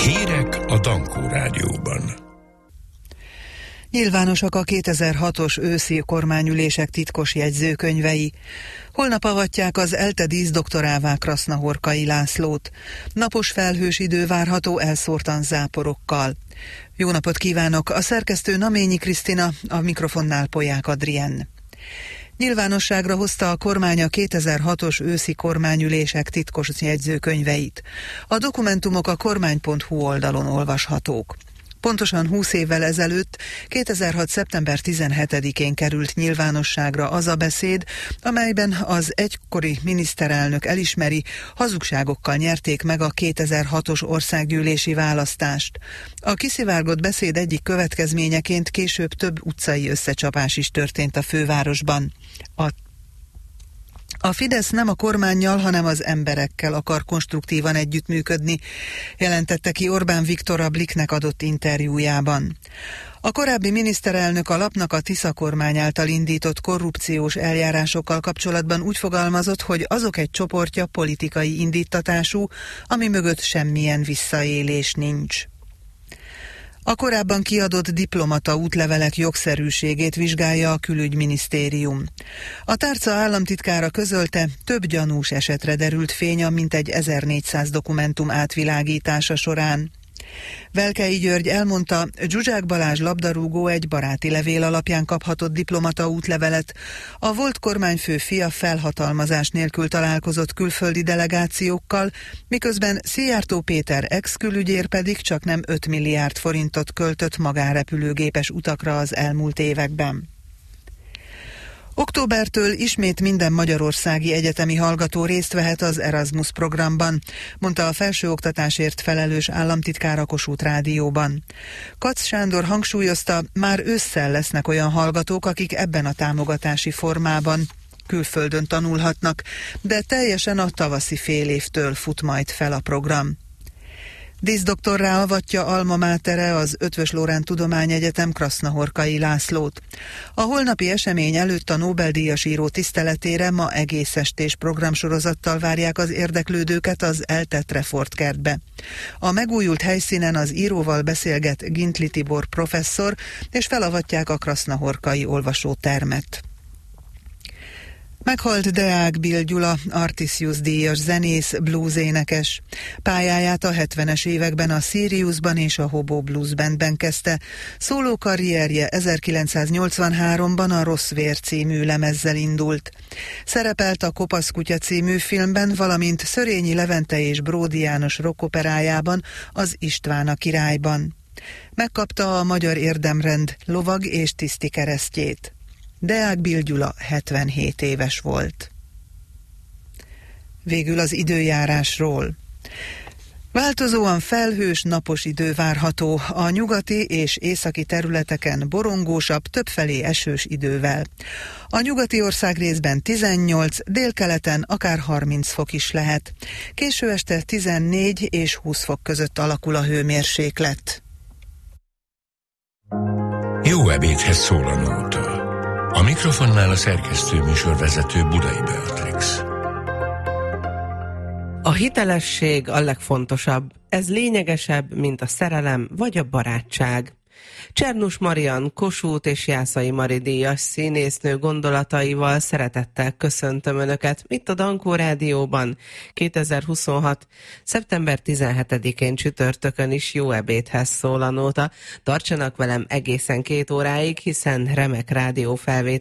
Hírek a Dankó Rádióban. Nyilvánosak a 2006-os őszi kormányülések titkos jegyzőkönyvei. Holnap avatják az ELTE díszdoktorává Krasznahorkai Lászlót. Napos felhős idő várható elszórtan záporokkal. Jó napot kívánok! A szerkesztő Naményi Krisztina, a mikrofonnál Polyák Adrien. Nyilvánosságra hozta a kormány a 2006-os őszi kormányülések titkos jegyzőkönyveit. A dokumentumok a kormány.hu oldalon olvashatók. Pontosan 20 évvel ezelőtt, 2006. szeptember 17-én került nyilvánosságra az a beszéd, amelyben az egykori miniszterelnök elismeri, hazugságokkal nyerték meg a 2006-os országgyűlési választást. A kiszivárgott beszéd egyik következményeként később több utcai összecsapás is történt a fővárosban. A Fidesz nem a kormánnyal, hanem az emberekkel akar konstruktívan együttműködni, jelentette ki Orbán Viktor a Blicknek adott interjújában. A korábbi miniszterelnök a lapnak a Tisza kormány által indított korrupciós eljárásokkal kapcsolatban úgy fogalmazott, hogy azok egy csoportja politikai indítatású, ami mögött semmilyen visszaélés nincs. A korábban kiadott diplomata útlevelek jogszerűségét vizsgálja a Külügyminisztérium. A tárca államtitkára közölte, több gyanús esetre derült fény a mintegy 1400 dokumentum átvilágítása során. Velkei György elmondta, Zsuzsák Balázs labdarúgó egy baráti levél alapján kaphatott diplomata útlevelet. A volt kormányfő fia felhatalmazás nélkül találkozott külföldi delegációkkal, miközben Szijjártó Péter ex-külügyér pedig csaknem 5 milliárd forintot költött magánrepülőgépes utakra az elmúlt években. Októbertől ismét minden magyarországi egyetemi hallgató részt vehet az Erasmus programban, mondta a felsőoktatásért felelős államtitkár a Kossuth Rádióban. Kac Sándor hangsúlyozta, már ősszel lesznek olyan hallgatók, akik ebben a támogatási formában külföldön tanulhatnak, de teljesen a tavaszi félévtől fut majd fel a program. Díszdoktorrá avatja alma mátere az Eötvös Loránd Tudományegyetem Krasznahorkai Lászlót. A holnapi esemény előtt a Nobel-díjas író tiszteletére ma egész estés programsorozattal várják az érdeklődőket az ELTE Trefort kertbe. A megújult helyszínen az íróval beszélget Gintli Tibor professzor, és felavatják a krasznahorkai olvasótermet. Meghalt Deák Bill Gyula, Artisius díjas zenész, blues-énekes. Pályáját a 70-es években a Siriusban és a Hobo Blues Bandben kezdte. Szóló karrierje 1983-ban a Rossz vér című lemezzel indult. Szerepelt a Kopasz kutya című filmben, valamint Szörényi Levente és Bródi János rockoperájában, az István a királyban. Megkapta a Magyar Érdemrend lovag és tiszti keresztjét. Deák Bill Gyula 77 éves volt. Végül az időjárásról. Változóan felhős, napos idő várható, a nyugati és északi területeken borongósabb, többfelé esős idővel. A nyugati országrészben 18, délkeleten akár 30 fok is lehet. Késő este 14 és 20 fok között alakul a hőmérséklet. Jó ebédhez szól a nóta. A mikrofonnál a szerkesztő műsorvezető Budai Beatrix. A hitelesség a legfontosabb. Ez lényegesebb, mint a szerelem vagy a barátság. Csernus Marian, Kossuth és Jászai Mari díjas színésznő gondolataival szeretettel köszöntöm Önöket itt a Dankó Rádióban. 2026. szeptember 17-én csütörtökön is jó ebédhez szól a nóta. Tartsanak velem egészen 2 óráig, hiszen remek rádiófelvétel